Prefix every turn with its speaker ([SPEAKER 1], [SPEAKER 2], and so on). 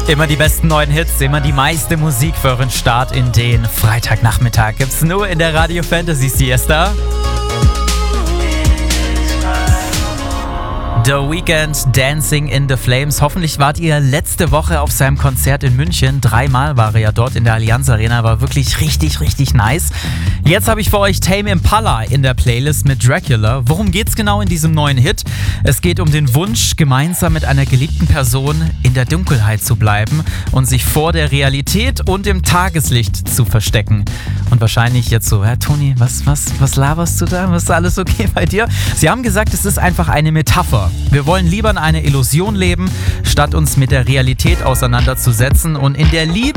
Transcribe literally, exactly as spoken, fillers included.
[SPEAKER 1] Immer die besten neuen Hits, immer die meiste Musik für euren Start in den Freitagnachmittag. Gibt's nur in der Radio Fantasy Siesta. The Weeknd, Dancing in the Flames. Hoffentlich wart ihr letzte Woche auf seinem Konzert in München. Dreimal war er ja dort in der Allianz Arena. War wirklich richtig, richtig nice. Jetzt habe ich für euch Tame Impala in der Playlist mit Dracula. Worum geht's genau in diesem neuen Hit? Es geht um den Wunsch, gemeinsam mit einer geliebten Person in der Dunkelheit zu bleiben und sich vor der Realität und dem Tageslicht zu verstecken. Und wahrscheinlich jetzt so, Herr Toni, was, was, was laberst du da? Ist alles okay bei dir? Sie haben gesagt, es ist einfach eine Metapher. Wir wollen lieber in einer Illusion leben, statt uns mit der Realität auseinanderzusetzen und in der Liebe